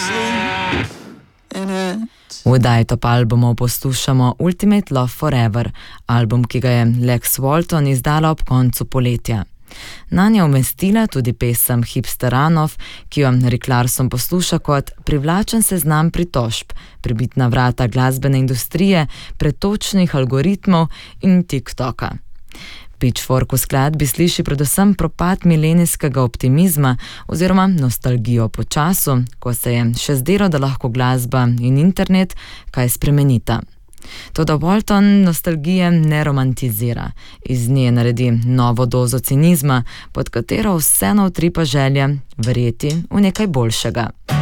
V oddaji Top albumov poslušamo Ultimate Love Forever, album, ki ga je Lex Walton izdala ob koncu poletja. Nanjo umestila tudi pesem Hipsteranov, ki jo Rick Larson posluša kot privlačen seznam pritožb, prebitna vrata glasbene industrije, pretočnih algoritmov in TikToka. Pitchfork v skladbi sliši predvsem propad milenijskega optimizma oziroma nostalgijo po času, ko se je še zdelo, da lahko glasba in internet kaj spremenita. Toda Walton nostalgije ne romantizira, iz nje naredi novo dozo cinizma, pod katero vseeno utripa želja verjeti v nekaj boljšega.